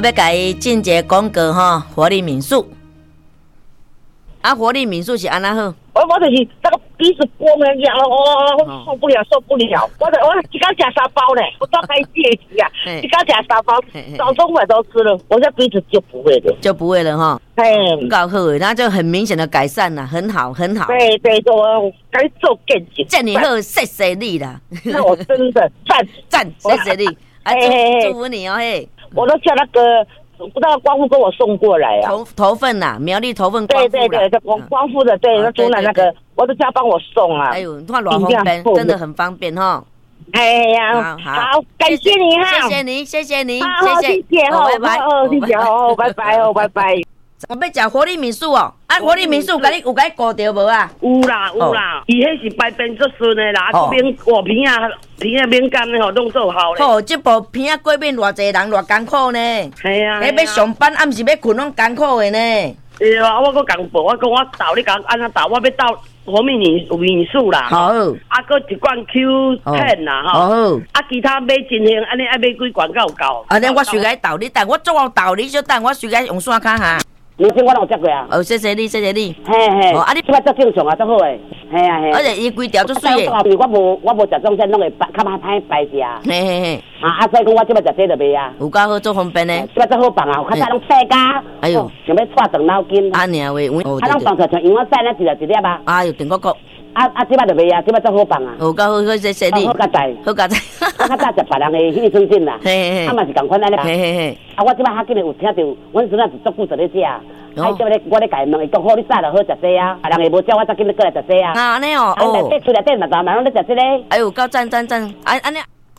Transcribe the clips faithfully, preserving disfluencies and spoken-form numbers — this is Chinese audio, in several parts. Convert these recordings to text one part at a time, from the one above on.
要甲伊进一个广告吼，活力民宿。啊，活力民宿是安那好？ 我我就是那个鼻子光了痒了，哦，受不了，受不了！我的我一刚吃三包呢，我到开戒期啊，一刚吃三包，早中晚都吃了，我这鼻子就不会了， 就不会了哈。 哎， 搞好诶，那就很明显的改善了，很好，很好。 对对，我该做更紧。 这你好，谢谢你啦。 那我真的赞赞，谢谢你，啊，祝福你哦嘿。 我都叫那个。不知道光复跟我送过来啊， 头头份呐，苗栗头份光复对对对，光光复的，对，那中南那个，我都叫他帮我送啊。 哎呦，你看偌方便，真的很方便哈。 哎呀，好，感谢你哈， 谢谢你，谢谢你， 谢谢，谢谢哦，拜拜，哦，谢谢哦，拜拜哦，拜拜。 我要食活力民宿哦，啊，活力民宿，甲你有甲你顾到无啊？ 有啦有啦，伊迄是排便足顺的啦，这边画片啊片啊敏感的吼，弄做好咧。 哦，这部片啊过面偌济人偌艰苦呢？ 系啊， 你要上班，暗时要困，拢艰苦的呢。 对啊，我搁共报，我讲我斗你讲安怎斗，我要斗活力民民宿啦。 好， 啊，搁一罐 Q 十 啦吼。好，啊，其他买真型，安尼爱买几罐够有够？ 安尼我随甲斗你等，我做我斗你就等，我随甲用线卡哈。 明星我有接过啊！ 哦，谢谢你，谢谢你。 嘿嘿， 哦，啊你即摆足正常啊，足好诶。嘿啊嘿。 而且伊规条足水诶。 我无我无食中餐，拢会较较歹排食。 嘿嘿嘿。 啊啊，所以讲我即摆食这就袂啊。 有够好，足方便诶。 即摆足好放啊，较早拢细家。哎呦，想要带长脑筋。 啊，尔喂， 啊，拢放出像洋芋菜那一粒一粒啊。 哎呦，顶个个。 啊啊，即摆就袂啊，即摆足好放啊。 有够好，好谢谢你。 好加载， 好加载。 我较早食别人诶迄种针啦。 嘿嘿嘿。 啊嘛是共款安尼。 嘿嘿嘿。 啊，我即摆较紧诶有听到，阮孙仔是足久在咧食。啊！即个我咧家问伊讲好，你早就好食这啊，别人会无叫我再紧过来食这啊。 啊，安尼哦，哦。 内底厝内底嘛，大嘛拢咧食这个。 哎呦，够赞赞赞！安安尼。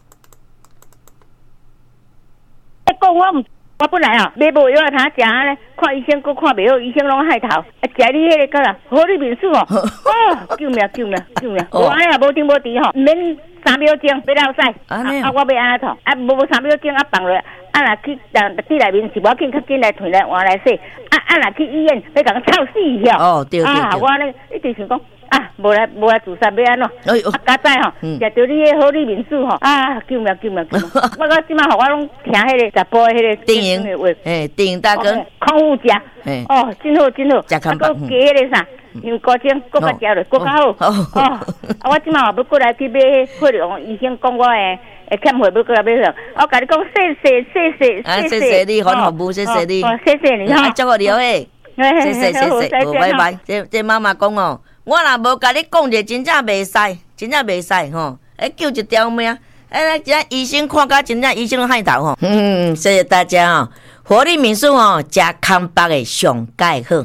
你讲我唔，我本来啊买无药来通食咧，看医生，佫看袂好，医生拢害头。啊，食你迄个个啦，活力民宿哦，哦，救命救命救命！我安尼也无顶无滴吼，免三秒钟要落屎。啊，我要安怎创？啊，无三秒钟啊放落。啊，若去人地内面是无要紧，较紧来退来换来洗。啊啊，若去医院要甲我臭死遐。 哦，对对对。 啊，我呢一直想讲啊，无来无来自杀要安怎？ 哎呦， 啊，加载吼，食到你迄好力民宿吼，啊，救命救命救命！我我即摆吼，我拢听迄个直播迄个电影话，诶，电影大哥， 康复食，哦，真好真好， 食康复， 加迄个啥，香菇精，搁较食落，搁较好。哦，啊，我即摆也要过来去买血量，医生讲我诶。会欠费要过来买上，我甲你讲谢谢谢谢谢谢，谢谢你，很服务，谢谢你， 谢谢你哈， 祝福你嘿，谢谢谢谢，好拜拜。这这妈妈讲哦，我若无甲你讲者，真正袂使，真正袂使吼，哎救一条命，哎，这医生看甲真正医生都害头吼。嗯，谢谢大家哦，活力民宿哦，加康北的上盖好。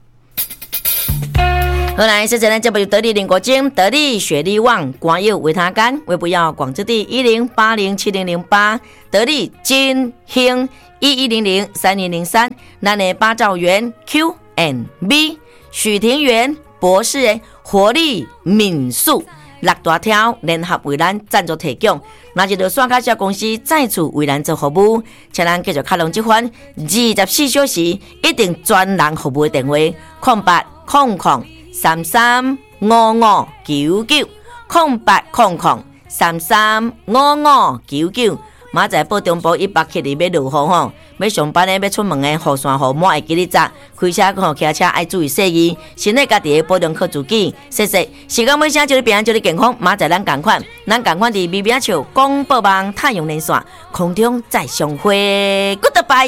好来，谢谢咱这部得力林国精、得力雪力旺、广佑维他干、微不要广之地一零八零七零零八、得力金兴一一零零三零零三、咱的八兆元 Q and B、许庭园博士的活力民宿。六大条联合为咱赞助提供，那就刷卡小公司再次为咱做服务，请咱继续开通这款二十四小时一定专人服务的电话：空八空空三三五五九九空八空空三三五五九九。明仔报中部一百克里要落雨吼，要上班的要出门的，雨伞雨帽会记你扎，开车吼骑车爱注意细意，身体家己的保重靠自己。谢谢，时间尾声祝你平安，祝你健康。明仔咱同款，咱同款伫微微笑广播网太阳连线空中再相会 ，Goodbye。